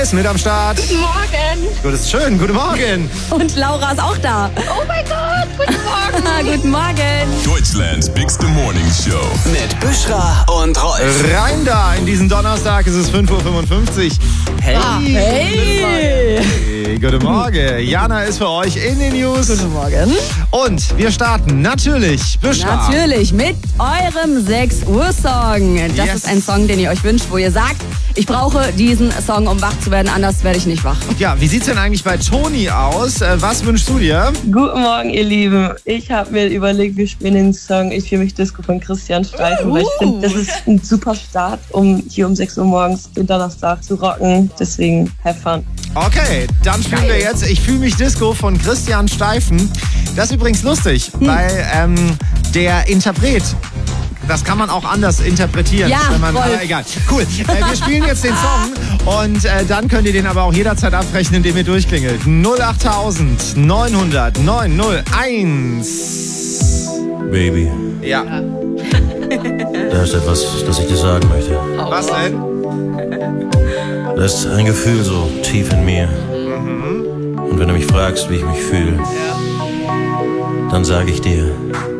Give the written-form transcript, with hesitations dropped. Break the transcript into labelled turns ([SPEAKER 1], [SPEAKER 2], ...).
[SPEAKER 1] Ist mit am Start.
[SPEAKER 2] Guten Morgen.
[SPEAKER 1] Gut, ist schön. Guten Morgen.
[SPEAKER 3] Und Laura ist auch da.
[SPEAKER 2] Oh mein Gott, guten Morgen.
[SPEAKER 3] Guten Morgen.
[SPEAKER 4] Deutschlands Bigste Morning Show.
[SPEAKER 5] Mit Büschra und Rolf.
[SPEAKER 1] Rein da in diesen Donnerstag. Es ist 5.55 Uhr. Hey.
[SPEAKER 3] Hey.
[SPEAKER 1] Guten Morgen. Jana ist für euch in den News.
[SPEAKER 3] Guten Morgen.
[SPEAKER 1] Und wir starten natürlich, Büschra.
[SPEAKER 3] Natürlich mit eurem 6 Uhr Song. Das
[SPEAKER 1] Yes.
[SPEAKER 3] ist ein Song, den ihr euch wünscht, wo ihr sagt, ich brauche diesen Song, um wach zu werden, anders werde ich nicht wach.
[SPEAKER 1] Ja, wie sieht's denn eigentlich bei Toni aus? Was wünschst du dir?
[SPEAKER 6] Guten Morgen, ihr Lieben. Ich habe mir überlegt, wir spielen den Song Ich fühle mich Disco von Christian Steifen, weil ich finde, das ist ein super Start, um hier um 6 Uhr morgens den Donnerstag zu rocken. Deswegen, have fun.
[SPEAKER 1] Okay, dann spielen wir jetzt Ich fühle mich Disco von Christian Steifen. Das ist übrigens lustig, weil der Interpret, das kann man auch anders interpretieren.
[SPEAKER 3] Ja,
[SPEAKER 1] wenn man,
[SPEAKER 3] Rolf.
[SPEAKER 1] egal. Cool. Wir spielen jetzt den Song und dann könnt ihr den aber auch jederzeit abbrechen, indem ihr durchklingelt. 08000 900 901.
[SPEAKER 7] Baby,
[SPEAKER 1] Ja.
[SPEAKER 7] da ist etwas, das ich dir sagen möchte.
[SPEAKER 1] Was denn?
[SPEAKER 7] Das ist ein Gefühl so tief in mir. Und wenn du mich fragst, wie ich mich fühle, dann sage ich dir,